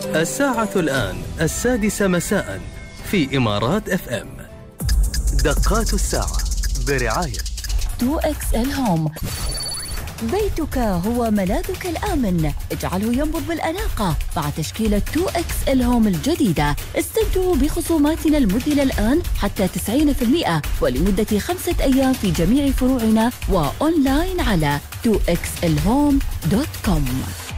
الساعة الآن 6 مساء في إمارات FM. دقات الساعة برعاية 2XL هوم. بيتك هو ملاذك الآمن، اجعله ينبض بالأناقة مع تشكيلة 2XL هوم الجديدة. استمتعوا بخصوماتنا المذهلة الآن حتى 90% ولمدة 5 أيام في جميع فروعنا وأونلاين على 2xlhome.com.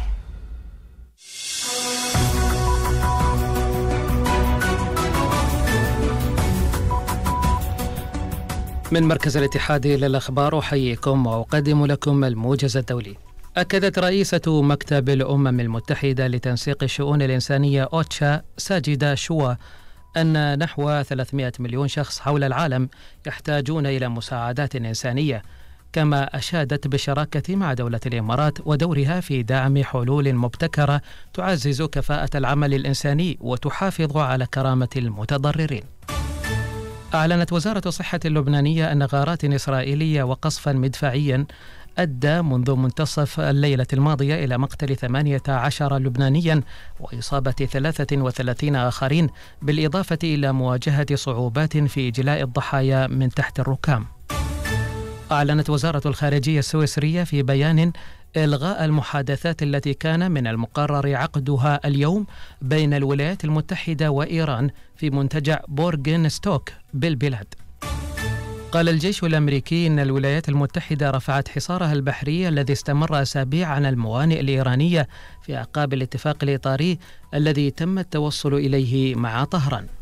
من مركز الاتحاد للأخبار أحييكم وأقدم لكم الموجز الدولي. أكدت رئيسة مكتب الأمم المتحدة لتنسيق الشؤون الإنسانية أوتشا ساجدة شوا أن نحو 300 مليون شخص حول العالم يحتاجون إلى مساعدات إنسانية، كما أشادت بالشراكة مع دولة الإمارات ودورها في دعم حلول مبتكرة تعزز كفاءة العمل الإنساني وتحافظ على كرامة المتضررين. أعلنت وزارة الصحة اللبنانية أن غارات إسرائيلية وقصفا مدفعيا أدى منذ منتصف الليلة الماضية إلى مقتل 18 لبنانيا وإصابة 33 آخرين، بالإضافة إلى مواجهة صعوبات في إجلاء الضحايا من تحت الركام. أعلنت وزارة الخارجية السويسرية في بيان إلغاء المحادثات التي كان من المقرر عقدها اليوم بين الولايات المتحدة وإيران في منتجع بورغن ستوك بالبلاد. قال الجيش الأمريكي إن الولايات المتحدة رفعت حصارها البحري الذي استمر أسابيع عن الموانئ الإيرانية في أعقاب الاتفاق الإطاري الذي تم التوصل إليه مع طهران.